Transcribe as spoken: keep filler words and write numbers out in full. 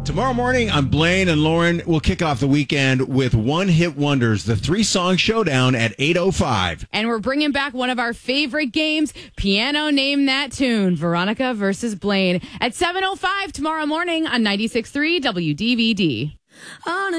Tomorrow morning, I'm Blaine and Lauren. We'll kick off the weekend with One Hit Wonders, the three-song showdown at eight oh five. And we're bringing back one of our favorite games, Piano Name That Tune, Veronica versus Blaine, at seven oh five tomorrow morning on ninety-six point three W D V D. On